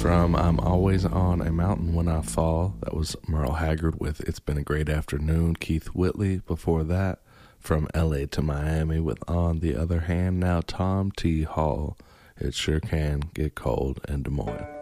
from I'm Always on a Mountain When I Fall. That was Merle Haggard with It's Been a Great Afternoon. Keith Whitley before that. From LA to Miami with On the Other Hand. Now Tom T. Hall. It Sure Can Get Cold in Des Moines.